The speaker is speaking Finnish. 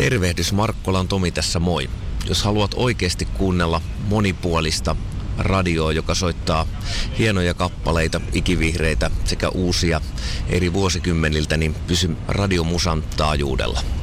Tervehdys, Markkolan Tomi tässä, moi. Jos haluat oikeasti kuunnella monipuolista radioa, joka soittaa hienoja kappaleita, ikivihreitä sekä uusia eri vuosikymmeniltä, niin pysy Radiomusan taajuudella.